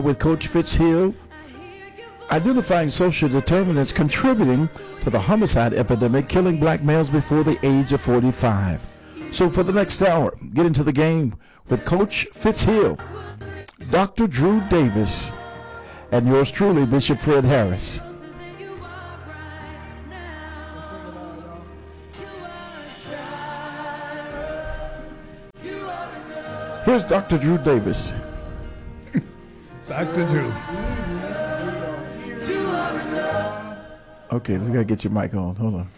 with Coach Fitzhill, identifying social determinants contributing to the homicide epidemic killing black males before the age of 45. So for the next hour, get into the game with Coach Fitzhill, Dr. Drew Davis, and yours truly, Bishop Fred Harris. Here's Dr. Drew Davis. Dr. Drew. Okay, let's gotta get your mic on. Hold on.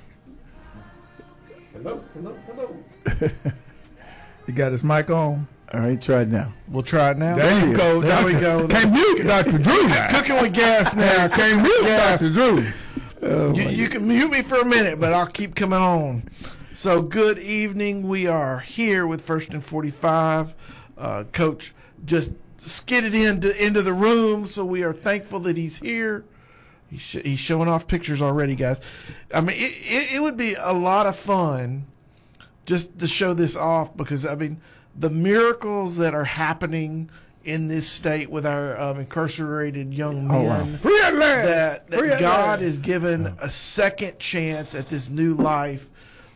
Hello. You got his mic on? All right, try it now. We'll try it now. There you go. There we go. Can't mute Dr. Drew now. Cooking with gas now. Can't mute Dr. Drew. You can mute me for a minute, but I'll keep coming on. So good evening. We are here with First and 45. Coach just skidded into the room, so we are thankful that he's here. He's showing off pictures already, guys. I mean, it would be a lot of fun just to show this off because, I mean, the miracles that are happening in this state with our incarcerated young men, Free at last. that God is given a second chance at this new life.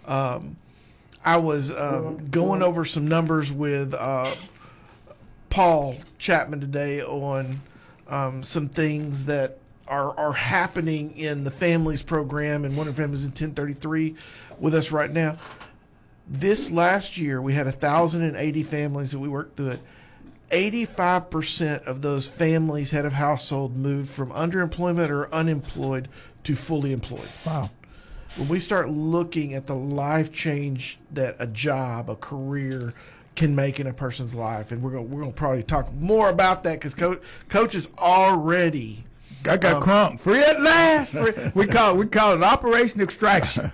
I was going over some numbers with Paul Chapman today on some things that are happening in the Families program, and one of them is in 1033 with us right now. This last year, we had 1,080 families that we worked through it. 85% of those families, head of household, moved from underemployment or unemployed to fully employed. Wow. When we start looking at the life change that a job, a career can make in a person's life, and we're gonna probably talk more about that because Coach is already. I got crunk. Free at last. We call it Operation Extraction.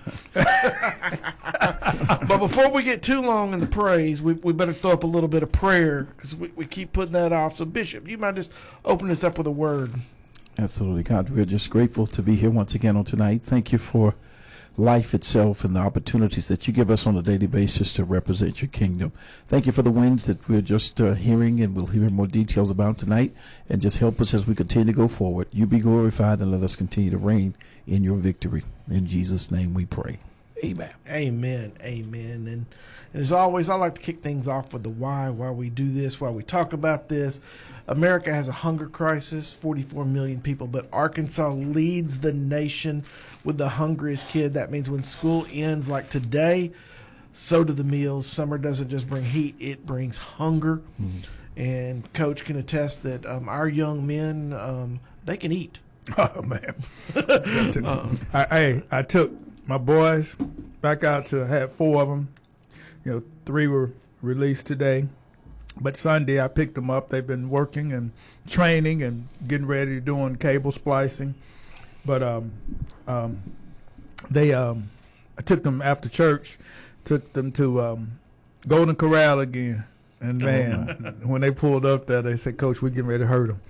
But before we get too long in the praise, we better throw up a little bit of prayer because we keep putting that off. So Bishop, you might just open this up with a word. Absolutely, God. We're just grateful to be here once again on tonight. Thank you for life itself and the opportunities that you give us on a daily basis to represent your kingdom. Thank you for the wins that we're just hearing, and we'll hear more details about tonight, and just help us as we continue to go forward. You be glorified and let us continue to reign in your victory. In Jesus' name we pray. Amen. Amen. Amen. And as always, I like to kick things off with the why we do this, why we talk about this. America has a hunger crisis, 44 million people, but Arkansas leads the nation with the hungriest kid. That means when school ends like today, so do the meals. Summer doesn't just bring heat, it brings hunger. Mm-hmm. And Coach can attest that our young men, they can eat. Oh, man. I took my boys back out to have 4 of them. 3 were released today. But Sunday, I picked them up. They've been working and training and getting ready, doing cable splicing. But I took them after church, took them to Golden Corral again. And, man, when they pulled up there, they said, Coach, we're getting ready to hurt them.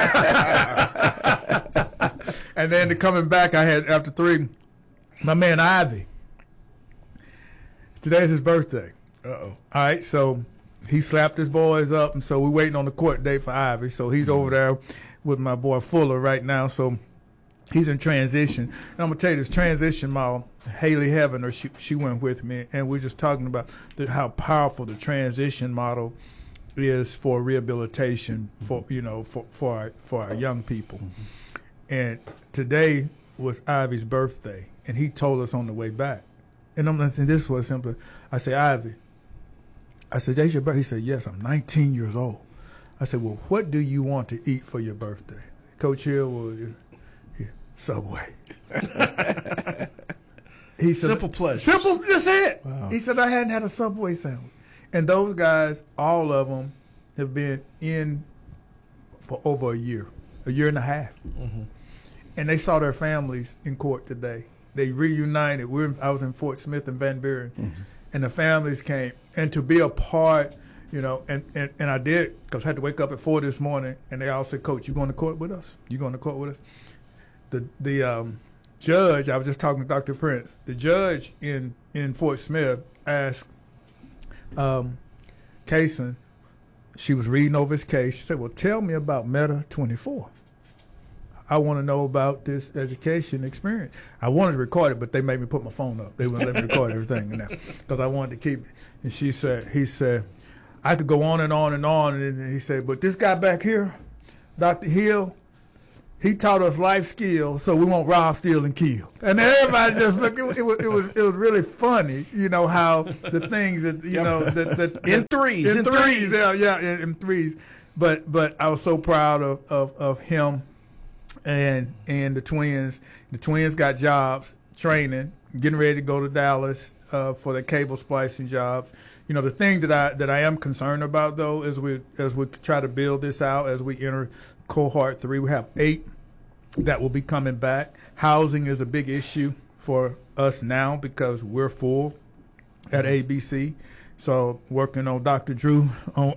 And then coming back, I had, after 3, my man Ivy. Today's his birthday. Uh-oh. All right, so he slapped his boys up, and so we're waiting on the court date for Ivy. So he's over there with my boy Fuller right now. So he's in transition. And I'm going to tell you this transition model, Haley Heaven, she went with me, and we're just talking about how powerful the transition model is for rehabilitation for our young people. And today was Ivy's birthday, and he told us on the way back. And I'm saying, this was simple. I said, Ivy, that's your birthday? He said, yes, I'm 19 years old. I said, well, what do you want to eat for your birthday? Coach Hill, Subway. He said, simple pleasure. Simple, that's it. Wow. He said, I hadn't had a Subway sandwich. And those guys, all of them, have been in for over a year and a half. Mm-hmm. And they saw their families in court today. They reunited. I was in Fort Smith and Van Buren, and the families came. And to be a part, and I did, because I had to wake up at 4 this morning, and they all said, Coach, you going to court with us? You going to court with us? The judge, I was just talking to Dr. Prince, the judge in Fort Smith asked Kaysen, she was reading over his case. She said, well, tell me about Meta 24. I want to know about this education experience. I wanted to record it, but they made me put my phone up. They wouldn't let me record everything now because I wanted to keep it. And he said, I could go on and on and on. And he said, but this guy back here, Dr. Hill, he taught us life skills so we won't rob, steal, and kill. And everybody just looked. It was really funny, you know, how the things that you know that In threes. in threes. But I was so proud of him and the twins. The twins got jobs, training, getting ready to go to Dallas for their cable splicing jobs. You know, the thing that I am concerned about though is as we try to build this out as we enter cohort 3, we have 8 that will be coming back. Housing is a big issue for us now because we're full at ABC. So working on Dr. Drew on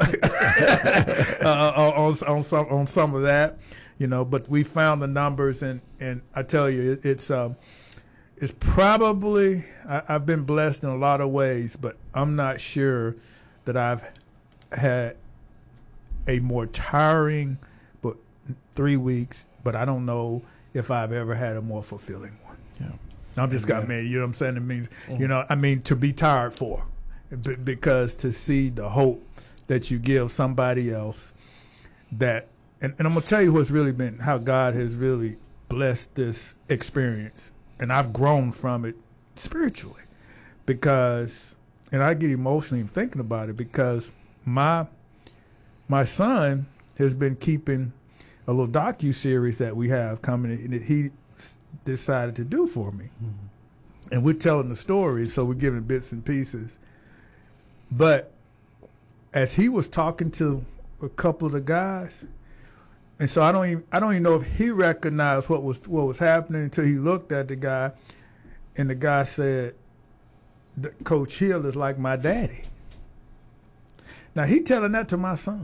on some of that, you know. But we found the numbers, and I tell you, it's probably I've been blessed in a lot of ways, but I'm not sure that I've had a more tiring 3 weeks, but I don't know if I've ever had a more fulfilling one. Yeah, I'm just got mad. You know what I'm saying? It means, you know, I mean, to be tired for, because to see the hope that you give somebody else, that, and I'm gonna tell you what's really been, how God has really blessed this experience, and I've grown from it spiritually, because, and I get emotional even thinking about it, because my son has been keeping a little docu-series that we have coming that he decided to do for me. Mm-hmm. And we're telling the story, so we're giving bits and pieces. But as he was talking to a couple of the guys, and so I don't even know if he recognized what was happening until he looked at the guy, and the guy said, Coach Hill is like my daddy. Now he telling that to my son.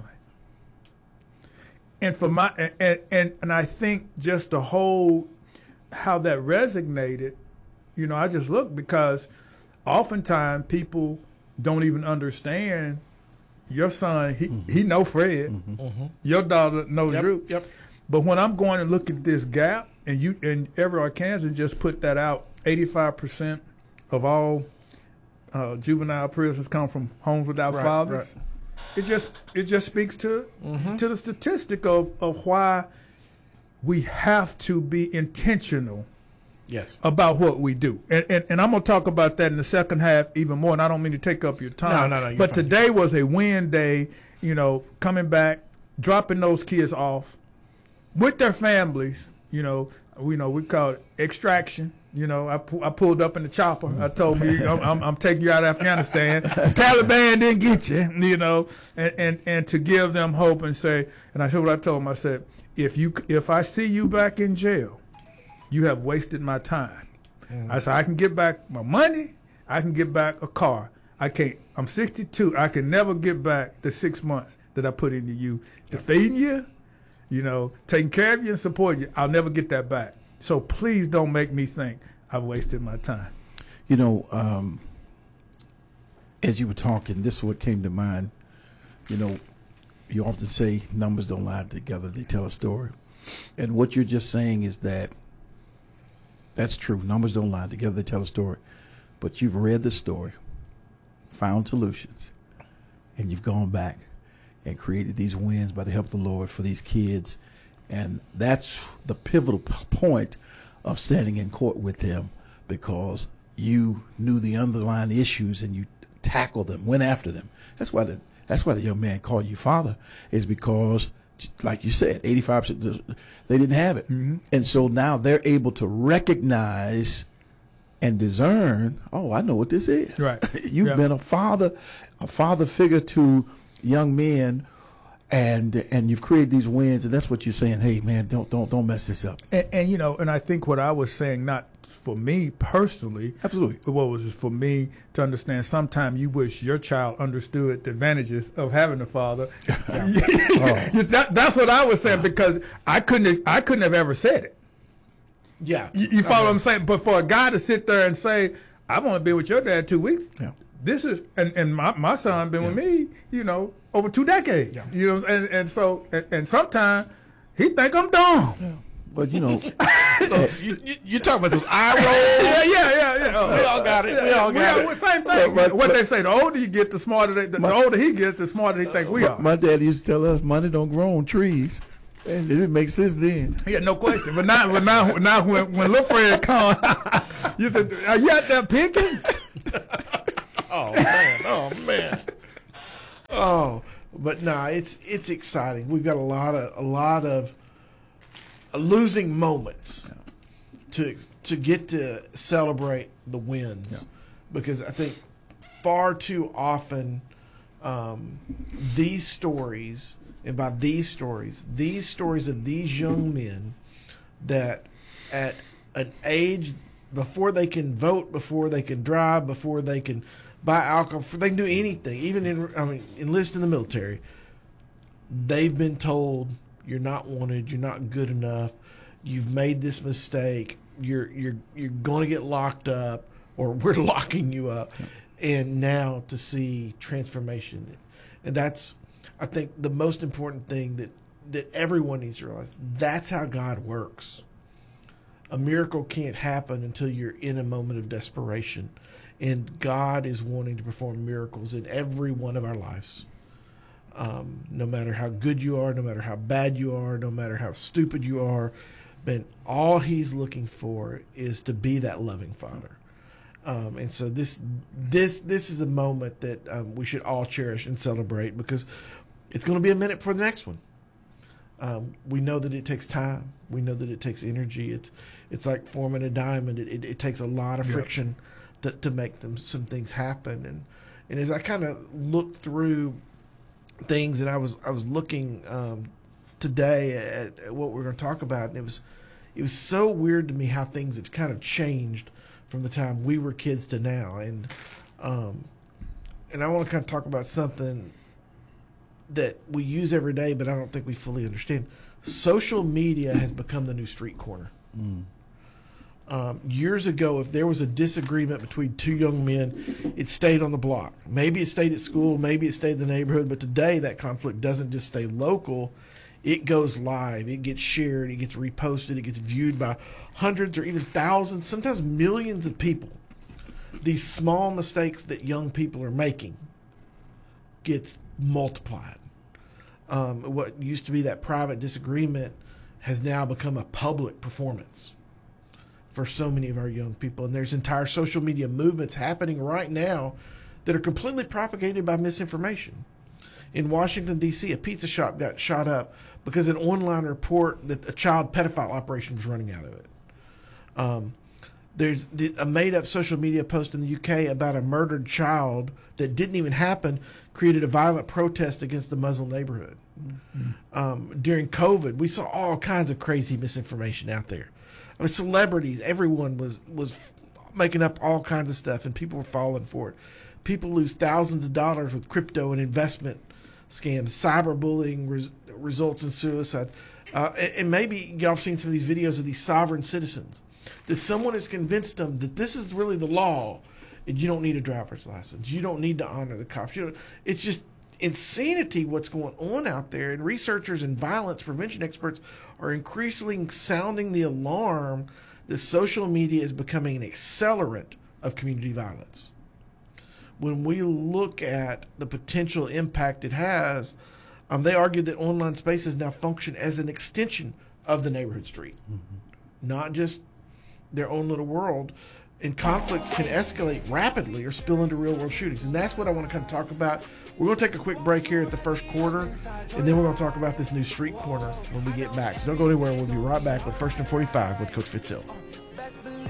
And for my and I think just the whole how that resonated, you know, I just looked, because oftentimes people don't even understand your son. He know Fred. Mm-hmm. Your daughter know Drew. Yep. But when I'm going to look at this gap, and every Arkansan just put that out, 85% of all juvenile prisoners come from homes without fathers. Right. It just speaks to to the statistic of why we have to be intentional about what we do. And I'm going to talk about that in the second half even more, and I don't mean to take up your time. No, but fine. Today was a win day, you know, coming back, dropping those kids off with their families, you know, we call it extraction. You know, I pulled up in the chopper. I told me I'm taking you out of Afghanistan. The Taliban didn't get you, you know, and to give them hope and say, and I said what I told them. I said, if I see you back in jail, you have wasted my time. I said, I can get back my money. I can get back a car. I can't. I'm 62. I can never get back the 6 months that I put into you, to feeding you, you know, taking care of you and supporting you. I'll never get that back. So please don't make me think I've wasted my time. You know, as you were talking, this is what came to mind. You know, you often say numbers don't lie together, they tell a story. And what you're just saying is that's true. Numbers don't lie together, they tell a story. But you've read the story, found solutions, and you've gone back and created these wins by the help of the Lord for these kids. And that's the pivotal point of standing in court with them, because you knew the underlying issues and you tackled them, went after them. That's why the young man called you father, is because, like you said, 85% they didn't have it. Mm-hmm. And so now they're able to recognize and discern, oh, I know what this is. Right. You've been a father figure to young men, and you've created these wins, and that's what you're saying. Hey, man, don't mess this up. And you know, and I think what I was saying, not for me personally, absolutely, what was for me to understand. Sometimes you wish your child understood the advantages of having a father. That's what I was saying, because I couldn't have ever said it. Yeah, you follow what I'm saying? But for a guy to sit there and say, "I've only been with your dad 2 weeks," this is, and my son been with me, you know, over 2 decades. Yeah. You know, and so sometimes he think I'm dumb. But you know, You talking about those eye rolls? Yeah. We all got it. We all got it. Same thing. What they say, the older you get, the smarter the older he gets, the smarter he think we are. my dad used to tell us, money don't grow on trees, and it makes sense then. Yeah, no question. But now when little Fred come, you said, "Are you out there picking?" Oh man. Oh, but nah, it's exciting. We've got a lot of losing moments to get to celebrate the wins, because I think far too often these stories, and by these stories of these young men that at an age before they can vote, before they can drive, before they can buy alcohol, before they can do anything, even enlist in the military, they've been told, you're not wanted, you're not good enough, you've made this mistake, you're going to get locked up, or we're locking you up. And now to see transformation, and that's, I think, the most important thing that everyone needs to realize. That's how God works. A miracle can't happen until you're in a moment of desperation, and God is wanting to perform miracles in every one of our lives. No matter how good you are, no matter how bad you are, no matter how stupid you are, but all He's looking for is to be that loving Father. And so this is a moment that we should all cherish and celebrate, because it's going to be a minute for the next one. We know that it takes time. We know that it takes energy. It's like forming a diamond. It takes a lot of friction to make some things happen. And as I kind of looked through things, and I was looking today at what we're going to talk about, and it was so weird to me how things have kind of changed from the time we were kids to now. And I want to kind of talk about something that we use every day, but I don't think we fully understand. Social media has become the new street corner. Years ago, if there was a disagreement between two young men, it stayed on the block. Maybe it stayed at school, maybe it stayed in the neighborhood, but today that conflict doesn't just stay local. It goes live, it gets shared, it gets reposted, it gets viewed by hundreds or even thousands, sometimes millions of people. These small mistakes that young people are making gets multiplied. What used to be that private disagreement has now become a public performance for so many of our young people. And there's entire social media movements happening right now that are completely propagated by misinformation. In Washington, D.C., a pizza shop got shot up because an online report that a child pedophile operation was running out of it. There's a made-up social media post in the UK about a murdered child that didn't even happen, created a violent protest against the Muslim neighborhood. During COVID, we saw all kinds of crazy misinformation out there. I mean, celebrities, everyone was making up all kinds of stuff, and people were falling for it. People lose thousands of dollars with crypto and investment scams. Cyberbullying results in suicide. And maybe y'all have seen some of these videos of these sovereign citizens that someone has convinced them that this is really the law, and you don't need a driver's license. You don't need to honor the cops. It's just insanity what's going on out there. And researchers and violence prevention experts are increasingly sounding the alarm that social media is becoming an accelerant of community violence. When we look at the potential impact it has, they argue that online spaces now function as an extension of the neighborhood street, not just their own little world. And conflicts can escalate rapidly or spill into real-world shootings. And that's what I want to kind of talk about. We're going to take a quick break here at the first quarter, and then we're going to talk about this new street corner when we get back. So don't go anywhere. We'll be right back with First and 45 with Coach Fitzhill.